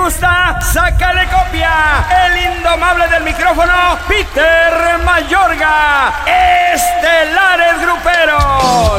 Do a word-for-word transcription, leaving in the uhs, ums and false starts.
gusta, sácale copia. El indomable del micrófono, Peter